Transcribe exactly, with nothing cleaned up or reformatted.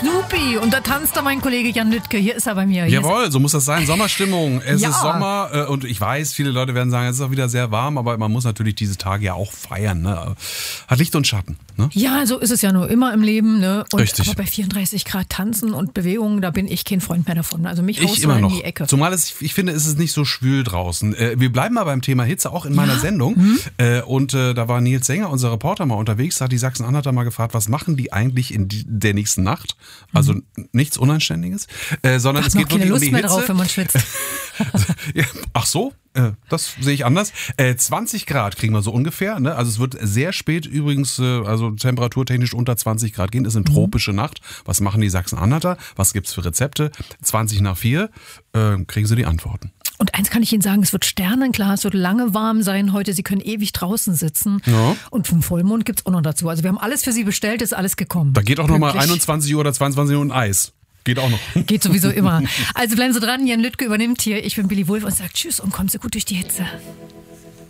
Snoopy. Und da tanzt da mein Kollege Jan Lüttke. Hier ist er bei mir. Hier Jawohl, so muss das sein. Sommerstimmung. Es Ja. ist Sommer äh, und ich weiß, viele Leute werden sagen, es ist auch wieder sehr warm, aber man muss natürlich diese Tage ja auch feiern. Ne? Hat Licht und Schatten. Ne? Ja, so ist es ja nur immer im Leben. Ne? Und Richtig. Aber bei vierunddreißig Grad tanzen und Bewegungen, da bin ich kein Freund mehr davon. Also mich haust Ich du immer in noch. die Ecke. Zumal es, ich finde, es ist nicht so schwül draußen. Äh, wir bleiben mal beim Thema Hitze, auch in meiner Ja? Sendung. Mhm. Äh, und äh, da war Nils Sänger, unser Reporter, mal unterwegs, hat die Sachsen-Anhalter mal gefragt, was machen die eigentlich in die, der nächsten Nacht? Also mhm. nichts Unanständiges, äh, sondern Ach, es noch geht keine wirklich Lust um die mehr Hitze. drauf, wenn man schwitzt. Ja, ach so, äh, das sehe ich anders. Äh, zwanzig Grad kriegen wir so ungefähr. Ne? Also es wird sehr spät übrigens, äh, also temperaturtechnisch unter zwanzig Grad gehen. Ist eine tropische Nacht. Was machen die Sachsen-Anhalter? Was gibt's für Rezepte? zwanzig nach vier äh, kriegen Sie die Antworten. Und eins kann ich Ihnen sagen, es wird sternenklar, es wird lange warm sein heute. Sie können ewig draußen sitzen. Ja. Und vom Vollmond gibt's auch noch dazu. Also wir haben alles für Sie bestellt, ist alles gekommen. Da geht auch nochmal Pünktlich. einundzwanzig Uhr oder zweiundzwanzig Uhr ein Eis. Geht auch noch. Geht sowieso immer. Also bleiben Sie dran, Jan Lüttke übernimmt hier. Ich bin Billy Wulff und sage Tschüss und kommen Sie gut durch die Hitze.